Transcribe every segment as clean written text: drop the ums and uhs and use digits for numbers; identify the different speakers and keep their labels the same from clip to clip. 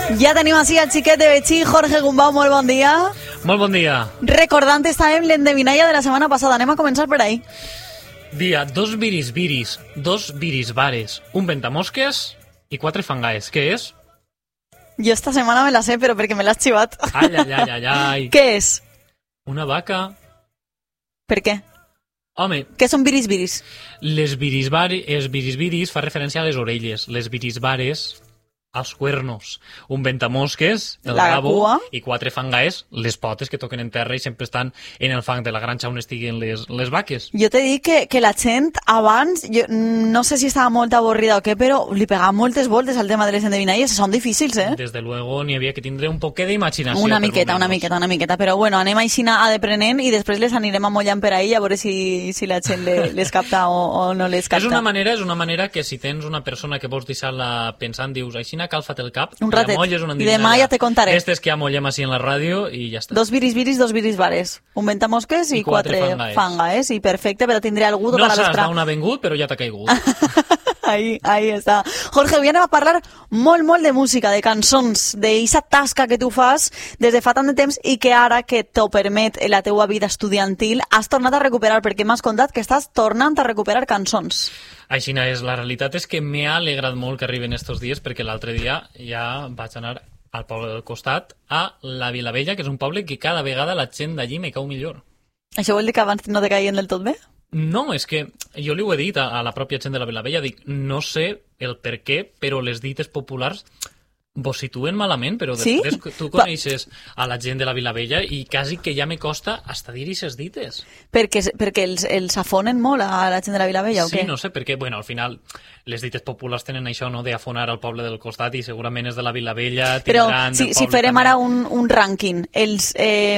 Speaker 1: Ja tenim així el xiquet de Betxí, Jorge Gumbau, molt bon dia.
Speaker 2: Molt bon dia.
Speaker 1: Recordant estàvem l'endevinalla de la setmana passada, anem a començar per ahí.
Speaker 2: Dia, 2 viris, 2 virisbares, un ventamosques i 4 fangaes. Què és?
Speaker 1: Jo esta setmana me la sé, però perquè me l'has xivat.
Speaker 2: Ai, ai, ai, ai, ai.
Speaker 1: Què és?
Speaker 2: Una vaca.
Speaker 1: Per què?
Speaker 2: Home,
Speaker 1: Què són viris?
Speaker 2: els viris fa referència a les orelles. Les virisbares, als cuernos. Un ventamosques, el
Speaker 1: La
Speaker 2: rabo,
Speaker 1: cua.
Speaker 2: i 4 fangaes, les potes que toquen en terra i sempre estan en el fang de la granja on estiguen les vaques.
Speaker 1: Jo t'he dit que la gent abans, jo no sé si estava molt avorrida o què, però li pegava moltes voltes al tema de les endevinalles, són difícils, eh?
Speaker 2: Desde luego, n'hi havia que tindre un poquet d'imaginació.
Speaker 1: Una
Speaker 2: per lo
Speaker 1: miqueta, però bueno, anem així a deprenent i després les anirem amollant per ahí a veure si la gent les capta o no les capta.
Speaker 2: És una manera que si tens una persona que vols deixar-la pensant, dius, així calfa't el cap,
Speaker 1: un ratet,
Speaker 2: una
Speaker 1: i demà ja te contaré.
Speaker 2: Estes que amollem així en la ràdio i ja està.
Speaker 1: 2 viris, 2 virisbares, un ventamosques i 4 fangaes, i perfecte, però tindré algú tota la
Speaker 2: vesprada. No
Speaker 1: vesprada.
Speaker 2: saps d'on ha vengut, però ja t'ha caigut.
Speaker 1: Ahí està. Jorge, avui anem a parlar molt de música, de cançons, d'eixa tasca que tu fas des de fa tant de temps i que ara que t'ho permet la teua vida estudiantil has tornat a recuperar, perquè m'has contat que estàs tornant a recuperar cançons.
Speaker 2: Així és, la realitat és que m'ha alegrat molt que arriben estos dies, perquè l'altre dia ja vaig anar al poble del costat, a la Vilavella, que és un poble que cada vegada la gent d'allí me cau millor.
Speaker 1: Això vol dir que abans no te caien del tot bé?
Speaker 2: No, és que jo li ho he dit a la pròpia gent de la Vilavella, dic, no sé el per què, però les dites populars vos situen malament, però després tu coneixes a la gent de la Vilavella i quasi que ja me costa hasta dir aquestes dites.
Speaker 1: Perquè els afonen molt a la gent de la Vilavella, o què?
Speaker 2: Sí, no sé, perquè, bueno, al final les dites populars tenen això, no?, d'afonar al poble del costat i segurament és de la Vilavella, tindran...
Speaker 1: Però si farem ara un rànquing, els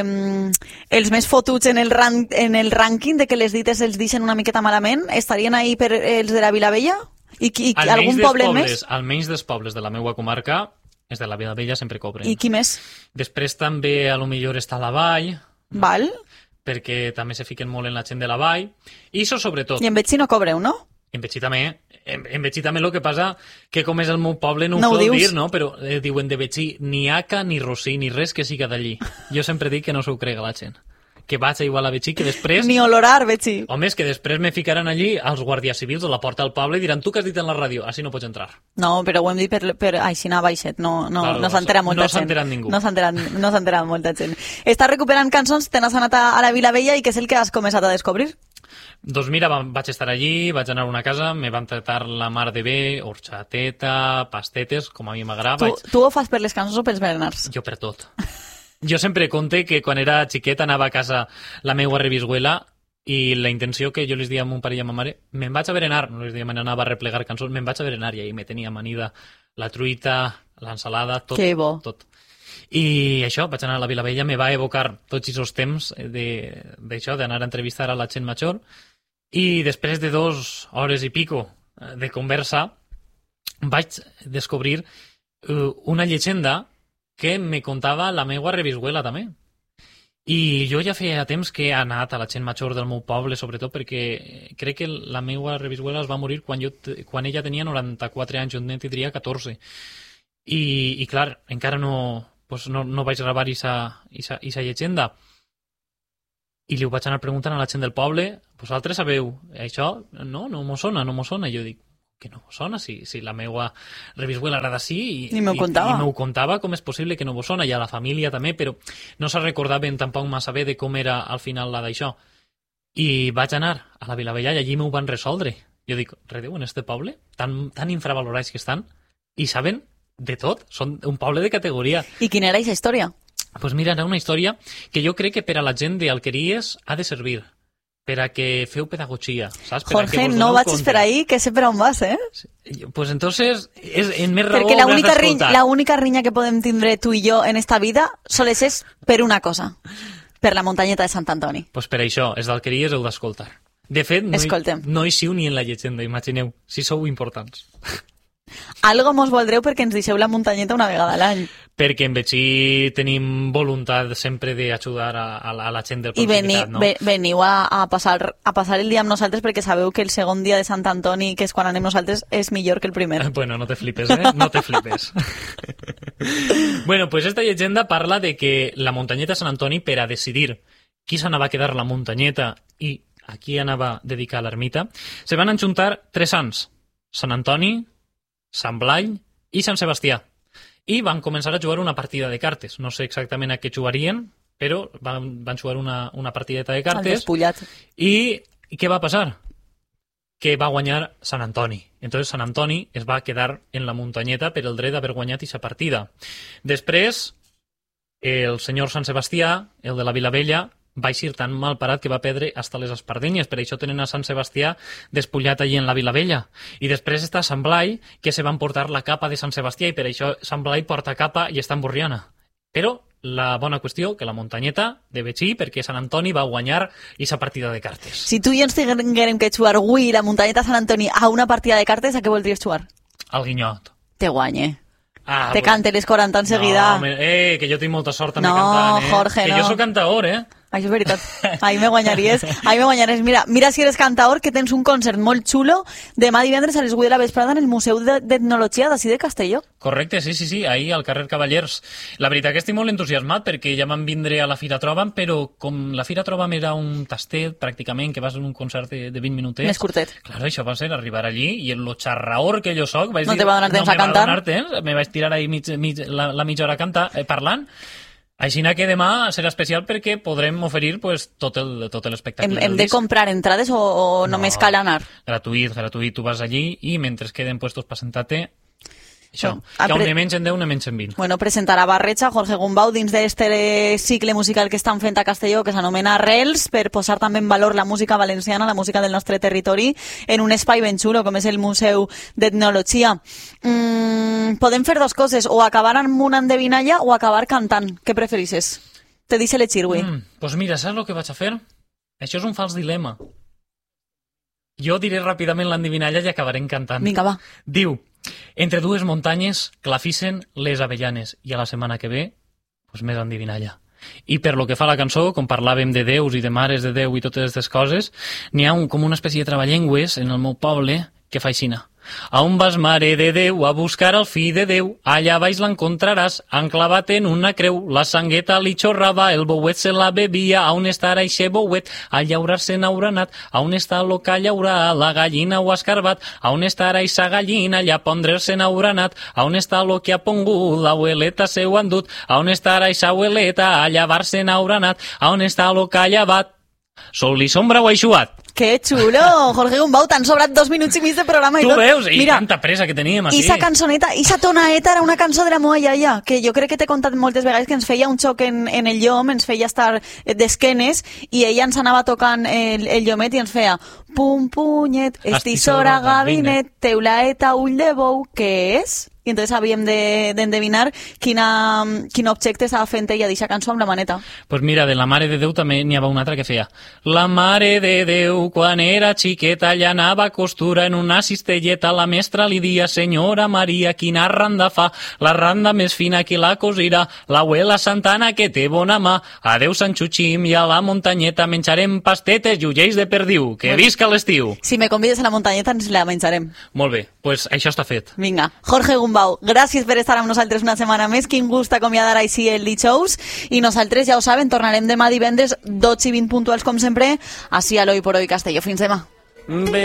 Speaker 1: més fotuts en el rànquing de que les dites els deixen una miqueta malament, estarien ahí per els de la Vilavella? I algun poble més?
Speaker 2: Almenys dels pobles de la meva comarca, els de la Vilavella sempre cobren.
Speaker 1: I qui més?
Speaker 2: Després també a lo millor està la Vall.
Speaker 1: Val.
Speaker 2: Perquè també se fiquen molt en la gent de la Vall. I això sobretot...
Speaker 1: I en Betxí no cobreu, no?
Speaker 2: En Betxí també. En Betxí també el que passa que com és el meu poble no ho sol dir, no? Però diuen de Betxí ni Aca, ni Rosí, ni res que siga d'allí. Jo sempre dic que no s'ho crega la gent. Que vaig a igual a Betxí, que després...
Speaker 1: Ni olorar, Betxí.
Speaker 2: Home, és que després me ficaran allí els guàrdies civils a la porta del poble i diran, tu que has dit en la ràdio, així no pots entrar.
Speaker 1: No, però ho hem dit per així anar baixet, no s'entera molta gent.
Speaker 2: No s'ha enterat ningú.
Speaker 1: No s'ha enterat molta gent. Estàs recuperant cançons, te n'has anat a la Vilavella i què és el que has començat a descobrir?
Speaker 2: Doncs mira, vaig estar allí, vaig anar a una casa, me van tractar la mar de bé, horxateta, pastetes, com a mi m'agrada.
Speaker 1: Tu ho fas per les cançons o pels berenars?
Speaker 2: Jo per tot. Jo sempre conte que quan era xiquet anava a casa la meua revisguela i la intenció que jo les dia a mon pare i a ma mare, me'n vaig a berenar, no les dia me n'anava a replegar cançons, me'n vaig a berenar i ahí me tenia amanida la truita, l'ensalada, tot.
Speaker 1: Que bo.
Speaker 2: Tot. I això, vaig anar a la Vilavella, me va evocar tots aquests temps d'això, d'anar a entrevistar a la gent major i després de 2 hores i pico de conversa vaig descobrir una llegenda que me contava la meua revisguela també. I jo ja feia temps que he anat a la gent major del meu poble, sobretot perquè crec que la meua revisguela es va morir quan ella tenia 94 anys, jo en tindria 14. I clar, encara no vaig gravar aquesta llegenda. I li ho vaig anar preguntant a la gent del poble, vosaltres sabeu això? No m'ho sona. I jo dic, que no m'ho sona, si la meua revisguela era d'ací i m'ho contava, com és possible que no m'ho sona, i a la família també, però no se recordaven tampoc massa bé de com era al final la d'això. I vaig anar a la Vilavella i allí m'ho van resoldre. Jo dic, redeu, en este poble, tan infravalorats que estan, i saben de tot, són un poble de categoria.
Speaker 1: I quina era aquesta història?
Speaker 2: Doncs mira, era una història que jo crec que per a la gent d'Alqueries ha de servir, per a que feu pedagogia, saps?
Speaker 1: Jorge, no vaig esperar ahir, que sé per on vas, eh?
Speaker 2: Pues entonces, en més raó
Speaker 1: perquè
Speaker 2: d'escoltar.
Speaker 1: l'única rinya que podem tindre tu i jo en esta vida sols és per una cosa, per la muntanyeta de Sant Antoni.
Speaker 2: Pues per això, els d'Alqueries heu d'escoltar. De fet, no hi siu ni en la llegenda, imagineu, si sou importants.
Speaker 1: Algo mos voldreu perquè ens deixeu la muntanyeta una vegada a l'any.
Speaker 2: Perquè en Betxí tenim voluntat sempre d'ajudar a la gent del proximitat, no?
Speaker 1: I veniu a passar el dia amb nosaltres perquè sabeu que el segon dia de Sant Antoni, que és quan anem nosaltres, és millor que el primer.
Speaker 2: Bueno, no te flipes, No te flipes. Bueno, pues esta llegenda parla de que la muntanyeta Sant Antoni, per a decidir qui s'anava a quedar la muntanyeta i a qui anava a dedicar l'ermita, se van enjuntar 3 sants, Sant Antoni, Sant Blai i Sant Sebastià. I van començar a jugar una partida de cartes. No sé exactament a què jugarien, però van jugar una partideta de cartes.
Speaker 1: El despullat.
Speaker 2: I què va passar? Que va guanyar Sant Antoni. Entonces Sant Antoni es va quedar en la muntanyeta per el dret d'haver guanyat aquesta partida. Després, el senyor Sant Sebastià, el de la Vilavella, va eixir tan mal parat que va perdre hasta les espardenyes. Per això tenen a Sant Sebastià despullat allí en la Vilavella. I després està Sant Blai, que se van portar la capa de Sant Sebastià, i per això Sant Blai porta capa i està en Borriana. Però la bona qüestió, que la muntanyeta de Betxí, perquè Sant Antoni va guanyar aquesta partida de cartes.
Speaker 1: Si tu i ens tinguérem que jugar avui la muntanyeta Sant Antoni a una partida de cartes, a què voldries jugar?
Speaker 2: Al guinyot.
Speaker 1: Te guanye.
Speaker 2: Ah,
Speaker 1: te cante les 40 en seguida.
Speaker 2: No, que jo tinc molta sort també
Speaker 1: no,
Speaker 2: cantant,
Speaker 1: Jorge,
Speaker 2: que
Speaker 1: no.
Speaker 2: jo soc cantaor,
Speaker 1: Això és veritat. Ahí me guanyaries. Mira si eres cantaor, que tens un concert molt xulo demà divendres a les 8 de la vesprada en el Museu d'Etnologia d'ací de Castelló.
Speaker 2: Correcte, sí, ahir al carrer Cavallers. La veritat que estic molt entusiasmat perquè ja vam vindre a la Fira Trobam, però com la Fira Trobam era un tastet, pràcticament, que vas en un concert de 20 minutets...
Speaker 1: Més curtet.
Speaker 2: Claro, això va ser arribar allí i en lo xarraor que jo soc...
Speaker 1: No te va donar temps a cantar?
Speaker 2: No me va donar temps, me vaig tirar ahí la mitja hora parlant. Així que demà serà especial perquè podrem oferir pues, tot l'espectacle.
Speaker 1: Hem de comprar entrades o només cal anar?
Speaker 2: Gratuït. Tu vas allí i mentre queden puestos per sentar-te, això,
Speaker 1: bueno,
Speaker 2: que un menys en 10, un menys en 20.
Speaker 1: Bueno, presentarà Barretxa, Jorge Gumbau, dins d'este cicle musical que estan fent a Castelló, que s'anomena Arrels, per posar també en valor la música valenciana, la música del nostre territori, en un espai ben xulo, com és el Museu d'Etnologia. Podem fer 2 coses, o acabar amb una endevinalla o acabar cantant. Què preferisses? Te deixo elegir, güey.
Speaker 2: Pues mira, saps el que vaig a fer? Això és un fals dilema. Jo diré ràpidament l'endevinalla i acabarem cantant.
Speaker 1: Vinga, va.
Speaker 2: Diu: entre 2 muntanyes clafissen les avellanes, i a la setmana que ve, pues més endevinalla. I per lo que fa a la cançó, com parlàvem de déus i de mares de Déu i totes aquestes coses, n'hi ha com una espècie de travallengües en el meu poble que fa aixina. A on vas, mare de Déu, a buscar el fill de Déu? Allà baix l'encontraràs, enclavat en una creu. La sangueta li xorrava, el bouet se la bevia. A on estarà eixe bouet? A llaurar se n'haurà anat. A on està lo que llaurà? La gallina ho ha escarbat. A on estarà eixa gallina? Allà a pondre se n'haurà anat. A on està lo que ha pongut? L'abueleta se ho ha endut. A on estarà eixa abueleta? A llavar se n'haurà anat. A on està lo que ha llavat? Sol i sombra ho ha eixugat.
Speaker 1: Que xulo, Jorge Gumbau, t'han sobrat 2 minuts i mig de programa i tot.
Speaker 2: Tu veus? I
Speaker 1: mira,
Speaker 2: tanta pressa que teníem així.
Speaker 1: Esa cançoneta, esa tonaeta era una cançó de la meva iaia, que jo crec que t'he contat moltes vegades que ens feia un xoc en el llom, ens feia estar d'esquenes, i ella ens anava tocant el llomet i ens feia pum punyet, estisora gabinet, teulaeta ull de bou, què és? I entonces havíem d'endevinar quin objecte estava fent ella d'aquesta cançó amb la maneta.
Speaker 2: Pues mira, de la Mare de Déu també n'hi havia una altra que feia: la Mare de Déu, quan era xiqueta, allà anava a costura en una cistelleta. La mestra li dia: senyora Maria, quina randa fa, la randa més fina que la cosirà. L'abuela Santana, que té bona mà. Adeu, Sant Xuxim, i a la muntanyeta menjarem pastetes i ulleis de perdiu. Que visca l'estiu!
Speaker 1: Si me convides a la muntanyeta ens la menjarem.
Speaker 2: Molt bé, pues això està fet.
Speaker 1: Vinga, Jorge Gumbau, gràcies per estar amb nosaltres una setmana més. Quin gust acomiadar així el dijous. I nosaltres, ja ho saben, tornarem demà divendres 12:20 puntuals, com sempre, així a l'Hoy por Hoy Castelló. Fins demà.